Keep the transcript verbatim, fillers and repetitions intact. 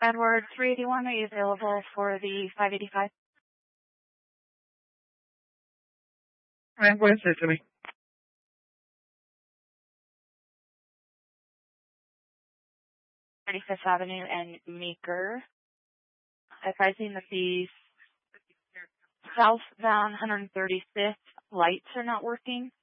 Edward three eighty-one, are you available for the five eighty-five? All right, go ahead, say it to me. thirty-fifth Avenue and Meeker. Advising that the southbound one hundred thirty-fifth lights are not working.